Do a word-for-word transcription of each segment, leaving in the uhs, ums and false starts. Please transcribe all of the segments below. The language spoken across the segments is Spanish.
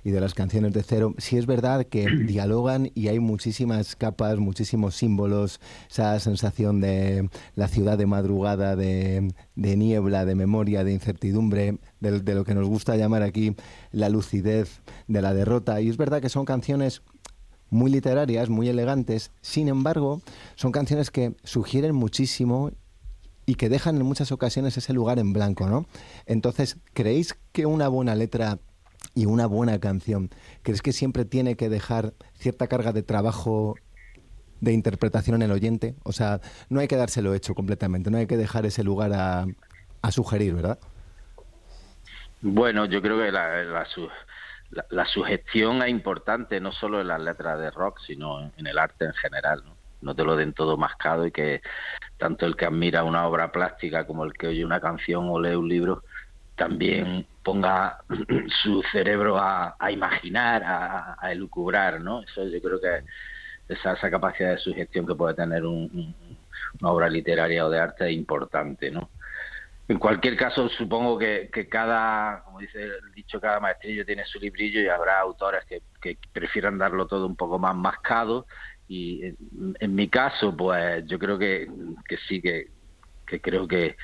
y de las canciones de Cero, sí es verdad que dialogan y hay muchísimas capas, muchísimos símbolos, esa sensación de la ciudad de madrugada, de, de niebla, de memoria, de incertidumbre, de, de lo que nos gusta llamar aquí la lucidez de la derrota. Y es verdad que son canciones muy literarias, muy elegantes, sin embargo, son canciones que sugieren muchísimo y que dejan en muchas ocasiones ese lugar en blanco, ¿no? Entonces, ¿creéis que una buena letra y una buena canción, crees que siempre tiene que dejar cierta carga de trabajo de interpretación en el oyente? O sea, no hay que dárselo hecho completamente, no hay que dejar ese lugar a, a sugerir, ¿verdad? Bueno, yo creo que la, la, su, la, la sugestión es importante, no solo en las letras de rock, sino en, en el arte en general, ¿no? No te lo den todo mascado y que tanto el que admira una obra plástica como el que oye una canción o lee un libro también ponga su cerebro a, a imaginar, a, a elucubrar, ¿no? Eso yo creo que esa, esa capacidad de sugestión que puede tener un, un, una obra literaria o de arte es importante, ¿no? En cualquier caso, supongo que, que cada, como dice el dicho, cada maestrillo tiene su librillo y habrá autores que, que prefieran darlo todo un poco más mascado. Y en, en mi caso, pues yo creo que, que sí, que, que creo que,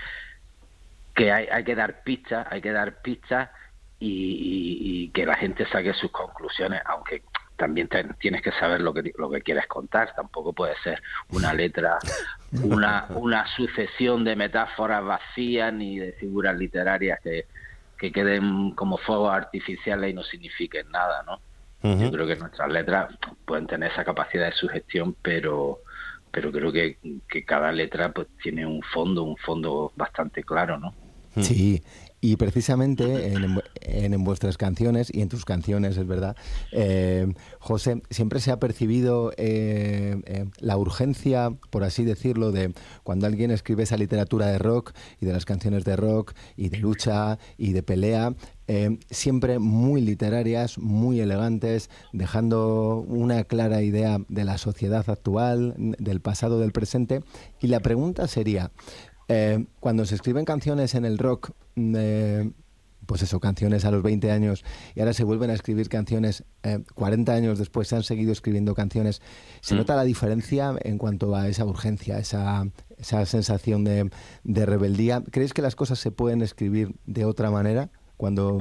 que hay, hay que dar pistas, hay que dar pistas y, y, y que la gente saque sus conclusiones, aunque también te, tienes que saber lo que lo que quieres contar. Tampoco puede ser una letra, una una sucesión de metáforas vacías ni de figuras literarias que, que queden como fuegos artificiales y no signifiquen nada, ¿no? Uh-huh. Yo creo que nuestras letras pueden tener esa capacidad de sugestión, pero pero creo que, que cada letra pues tiene un fondo, un fondo bastante claro, ¿no? Sí. Y precisamente en, en, en vuestras canciones y en tus canciones, es verdad, eh, José, siempre se ha percibido eh, eh, la urgencia, por así decirlo, de cuando alguien escribe esa literatura de rock y de las canciones de rock y de lucha y de pelea, eh, siempre muy literarias, muy elegantes, dejando una clara idea de la sociedad actual, del pasado, del presente. Y la pregunta sería... Eh, cuando se escriben canciones en el rock, eh, pues eso, canciones a los veinte años, y ahora se vuelven a escribir canciones eh, cuarenta años después, se han seguido escribiendo canciones, ¿se nota la diferencia en cuanto a esa urgencia, esa, esa sensación de, de rebeldía? ¿Crees que las cosas se pueden escribir de otra manera cuando...?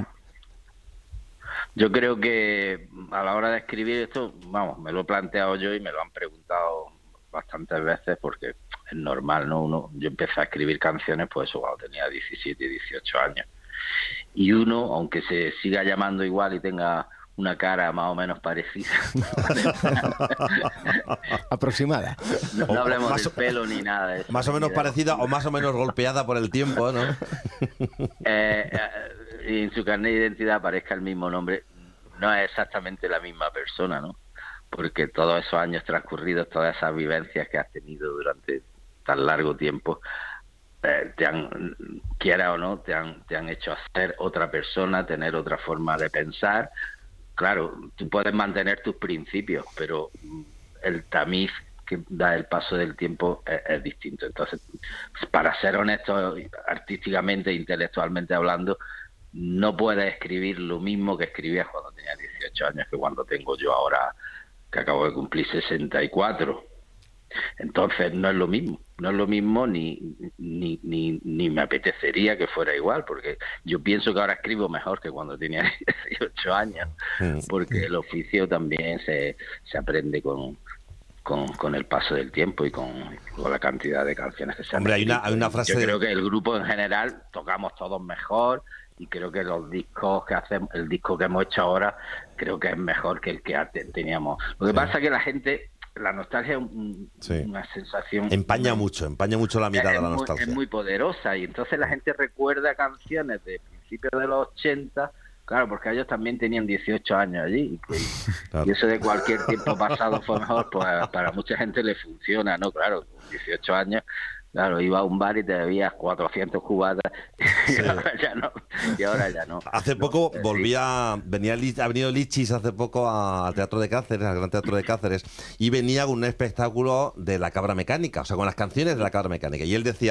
Yo creo que a la hora de escribir esto, vamos, me lo he planteado yo y me lo han preguntado bastantes veces porque es normal, ¿no? Uno, yo empecé a escribir canciones pues eso cuando tenía diecisiete, dieciocho años. Y uno, aunque se siga llamando igual y tenga una cara más o menos parecida. Aproximada. No, no hablemos más, del pelo ni nada de eso. Más o menos parecida o más o menos golpeada por el tiempo, ¿no? Eh, eh, y en su carnet de identidad aparezca el mismo nombre, no es exactamente la misma persona, ¿no? Porque todos esos años transcurridos, todas esas vivencias que has tenido durante tan largo tiempo, eh, te han, quiera o no, te han, te han hecho ser otra persona, tener otra forma de pensar. Claro, tú puedes mantener tus principios, pero el tamiz que da el paso del tiempo es, es distinto. Entonces, para ser honesto, artísticamente, intelectualmente hablando, no puedes escribir lo mismo que escribías cuando tenías dieciocho años que cuando tengo yo ahora, que acabo de cumplir sesenta y cuatro. Entonces no es lo mismo, no es lo mismo ni, ni, ni, ni me apetecería que fuera igual, porque yo pienso que ahora escribo mejor que cuando tenía dieciocho años, porque el oficio también se, se aprende con, con, con el paso del tiempo y con, con la cantidad de canciones que se han Hombre, hay una, hay una frase... Yo de... creo que el grupo en general tocamos todos mejor, y creo que los discos que hacemos, el disco que hemos hecho ahora, creo que es mejor que el que teníamos. Lo que sí. pasa es que la gente, la nostalgia es un, sí. una sensación... Empaña muy, mucho, empaña mucho la mirada es la muy, nostalgia. Es muy poderosa, y entonces la gente recuerda canciones de principios de los ochenta, claro, porque ellos también tenían dieciocho años allí, y, claro. y eso de cualquier tiempo pasado fue mejor, pues para mucha gente le funciona, ¿no? Claro, con dieciocho años... Claro, iba a un bar y te bebías cuatrocientos cubatas y, sí. ahora ya no, y ahora ya no. Hace poco no, volvía, sí. venía ha venido Lichis hace poco al Teatro de Cáceres, al Gran Teatro de Cáceres, y venía con un espectáculo de La Cabra Mecánica, o sea, con las canciones de La Cabra Mecánica. Y él decía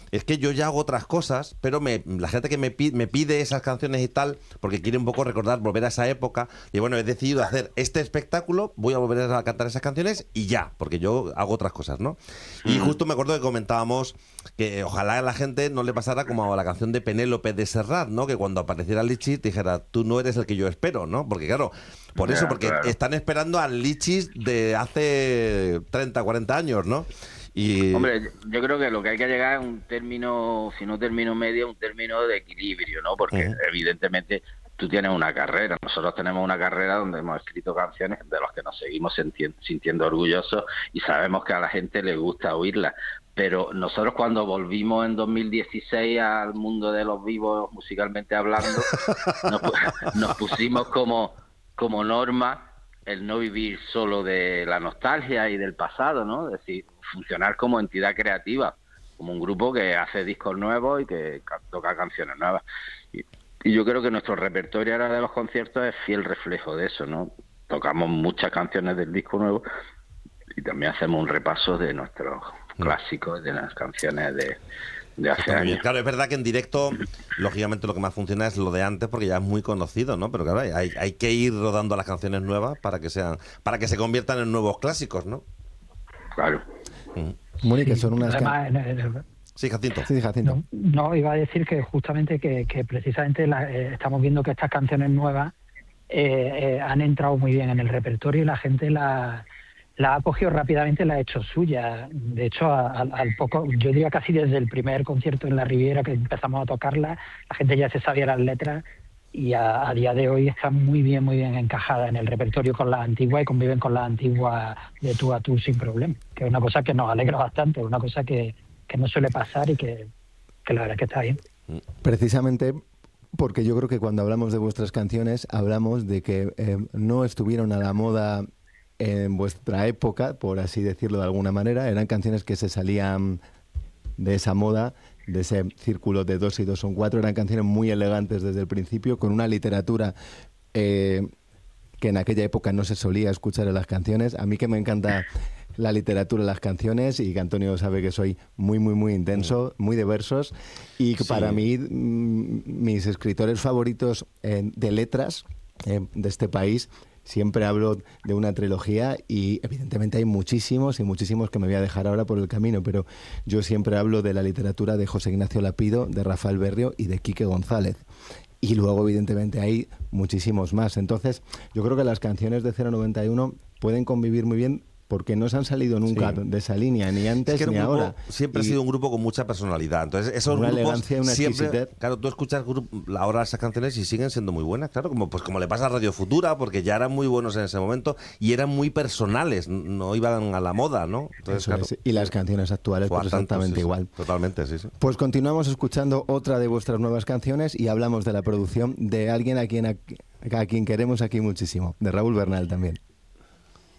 es que yo ya hago otras cosas, pero me, la gente que me pide, me pide esas canciones y tal, porque quiere un poco recordar, volver a esa época, y bueno, he decidido hacer este espectáculo, voy a volver a cantar esas canciones y ya, porque yo hago otras cosas, ¿no? Y justo me acuerdo que comentábamos que ojalá a la gente no le pasara como a la canción de Penélope de Serrat, ¿no? Que cuando apareciera Lichis dijera, tú no eres el que yo espero, ¿no? Porque claro, por eso, porque claro, están esperando al Lichis de hace treinta, cuarenta años, ¿no? Y... Hombre, yo creo que lo que hay que llegar es un término, si no término medio, un término de equilibrio, ¿no? Porque uh-huh. evidentemente tú tienes una carrera, nosotros tenemos una carrera donde hemos escrito canciones de las que nos seguimos sintiendo, sintiendo orgullosos y sabemos que a la gente le gusta oírlas. Pero nosotros cuando volvimos en dos mil dieciséis al mundo de los vivos musicalmente hablando, nos, nos pusimos como, como norma el no vivir solo de la nostalgia y del pasado, ¿no? Es decir, funcionar como entidad creativa, como un grupo que hace discos nuevos y que toca canciones nuevas. Y, y yo creo que nuestro repertorio ahora de los conciertos es fiel reflejo de eso, ¿no? Tocamos muchas canciones del disco nuevo y también hacemos un repaso de nuestros clásicos, de las canciones de, de hace Está años. Claro, es verdad que en directo, lógicamente, lo que más funciona es lo de antes, porque ya es muy conocido, ¿no? Pero claro, hay, hay que ir rodando las canciones nuevas para que sean, para que se conviertan en nuevos clásicos, ¿no? Claro. Mm. Mónica, sí, son unas además, en el, Sí, Jacinto. Sí, Jacinto. No, no, iba a decir que justamente que, que precisamente la, eh, estamos viendo que estas canciones nuevas eh, eh, han entrado muy bien en el repertorio y la gente la, la ha cogido rápidamente, la ha hecho suya. De hecho, a, a, al poco, yo diría casi desde el primer concierto en la Riviera que empezamos a tocarla, la gente ya se sabía las letras y a, a día de hoy está muy bien, muy bien encajada en el repertorio con las antiguas y conviven con las antiguas de tú a tú sin problema, que es una cosa que nos alegra bastante, una cosa que que no suele pasar y que, que la verdad es que está bien. Precisamente porque yo creo que cuando hablamos de vuestras canciones hablamos de que eh, no estuvieron a la moda en vuestra época, por así decirlo de alguna manera, eran canciones que se salían de esa moda, de ese círculo de dos y dos son cuatro, eran canciones muy elegantes desde el principio, con una literatura eh, que en aquella época no se solía escuchar en las canciones. A mí que me encanta la literatura de las canciones y que Antonio sabe que soy muy, muy, muy intenso, muy de versos y que sí. Para mí m- mis escritores favoritos eh, de letras eh, de este país, siempre hablo de una trilogía y evidentemente hay muchísimos y muchísimos que me voy a dejar ahora por el camino, pero yo siempre hablo de la literatura de José Ignacio Lapido, de Rafael Berrio y de Quique González. Y luego, evidentemente, hay muchísimos más. Entonces, yo creo que las canciones de cero noventa y uno pueden convivir muy bien porque no se han salido nunca sí. de esa línea, ni antes es que ni grupo, ahora. Siempre y ha sido un grupo con mucha personalidad. Entonces, esos una grupos elegancia, una siempre, exquisitez. Claro, tú escuchas ahora esas canciones y siguen siendo muy buenas, claro, como pues como le pasa a Radio Futura, porque ya eran muy buenos en ese momento y eran muy personales, no iban a la moda, ¿no? Entonces, claro, es. Y las canciones actuales pues exactamente sí, igual. Sí, totalmente, sí, sí. Pues continuamos escuchando otra de vuestras nuevas canciones y hablamos de la producción de alguien a quien a, a quien queremos aquí muchísimo, de Raúl Bernal también.